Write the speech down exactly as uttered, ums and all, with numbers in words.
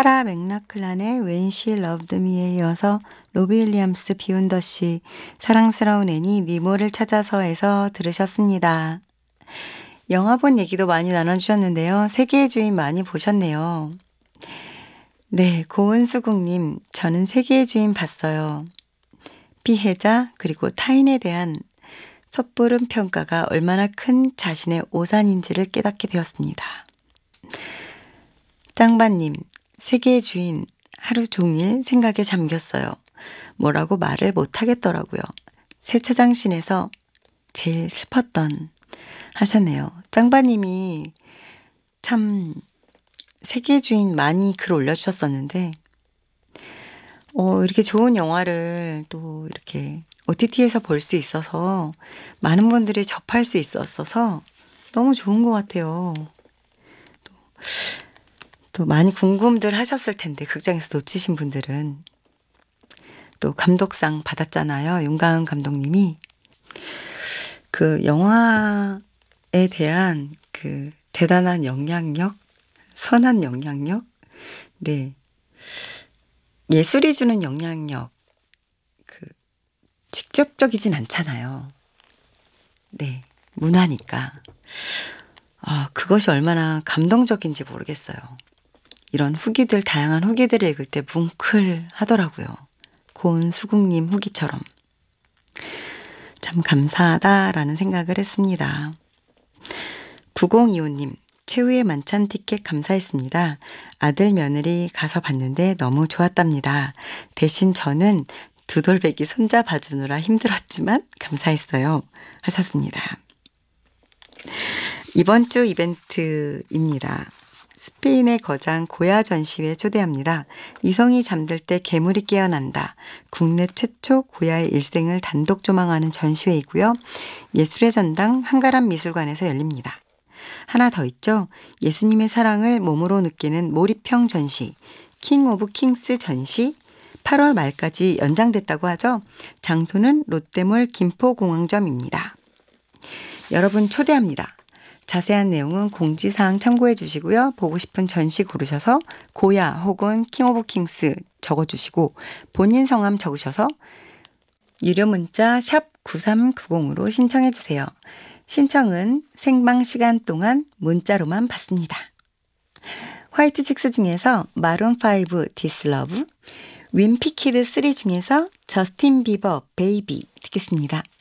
사라 맥락클란의 When She Loved Me에 이어서 로비 윌리엄스 비욘더씨 사랑스러운 애니 니모를 찾아서에서 들으셨습니다. 영화 본 얘기도 많이 나눠주셨는데요. 세계의 주인 많이 보셨네요. 네, 고은수국님, 저는 세계의 주인 봤어요. 피해자 그리고 타인에 대한 섣부른 평가가 얼마나 큰 자신의 오산인지를 깨닫게 되었습니다. 짱바님, 세계의 주인 하루 종일 생각에 잠겼어요. 뭐라고 말을 못하겠더라고요. 세차장신에서 제일 슬펐던 하셨네요. 짱바님이 참 세계의 주인 많이 글 올려주셨었는데 어, 이렇게 좋은 영화를 또 이렇게 오티티에서 볼 수 있어서 많은 분들이 접할 수 있었어서 너무 좋은 것 같아요. 또, 또 많이 궁금들 하셨을 텐데 극장에서 놓치신 분들은 또 감독상 받았잖아요. 윤가은 감독님이 그 영화에 대한 그 대단한 영향력, 선한 영향력, 네 예술이 주는 영향력 그 직접적이진 않잖아요. 네 문화니까 아 그것이 얼마나 감동적인지 모르겠어요. 이런 후기들 다양한 후기들을 읽을 때 뭉클하더라고요. 고은수국님 후기처럼 참 감사하다라는 생각을 했습니다. 구공이오님 최후의 만찬 티켓 감사했습니다. 아들 며느리 가서 봤는데 너무 좋았답니다. 대신 저는 두 돌배기 손자 봐주느라 힘들었지만 감사했어요. 하셨습니다. 이번 주 이벤트입니다. 스페인의 거장 고야 전시회 초대합니다. 이성이 잠들 때 괴물이 깨어난다. 국내 최초 고야의 일생을 단독 조망하는 전시회이고요. 예술의 전당 한가람 미술관에서 열립니다. 하나 더 있죠. 예수님의 사랑을 몸으로 느끼는 몰입형 전시, 킹 오브 킹스 전시 팔월 말까지 연장됐다고 하죠. 장소는 롯데몰 김포공항점입니다. 여러분 초대합니다. 자세한 내용은 공지사항 참고해 주시고요. 보고 싶은 전시 고르셔서 고야 혹은 킹 오브 킹스 적어주시고 본인 성함 적으셔서 유료 문자 샵 구삼구공으로 신청해 주세요. 신청은 생방 시간 동안 문자로만 받습니다. 화이트 칙스 중에서 마룬 파이브 This Love, 윈피키드 쓰리 중에서 저스틴 비버 베이비 듣겠습니다.